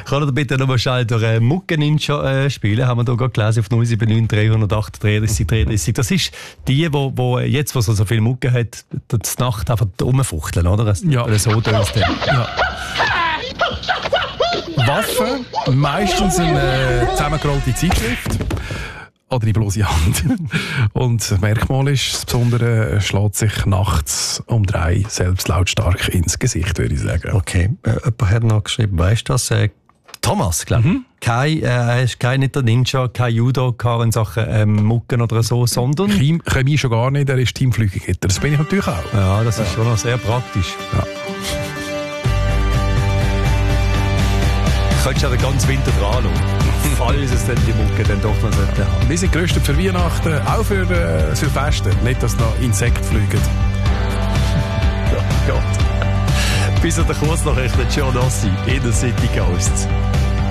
Kann er bitte nochmal schnell durch Mucke-Ninja spielen? Haben wir da gerade gelesen auf 079 308 33 33. Das ist die, wo jetzt, wo so viel Mucke hat, die Nacht einfach rumfuchteln, oder? Ja. Oder so tönst du. Ja. Waffe, meistens eine zusammengerollte Zeitschrift oder die bloße Hand. Und das Merkmal ist, das Besondere schlägt sich nachts um 3 selbst lautstark ins Gesicht, würde ich sagen. Okay, jemand hat noch geschrieben, weißt du das? Thomas, glaube ich. Er ist nicht der Ninja, kein Judoka in Sachen Mucken oder so, sondern... Chemie schon gar nicht, er ist Teamflügelgitter. Das bin ich natürlich auch. Ja, das ist schon noch sehr praktisch. Ja. Du könntest ja den ganzen Winter dran schauen. Falls es dann die Mucke dann doch noch haben. Wir sind gerüstet für Weihnachten, auch für Silvester. Nicht, dass noch Insekten fliegen. Ja, Gott. Bis an der Kurznachrichten, Gianossi, Inner City Ghosts.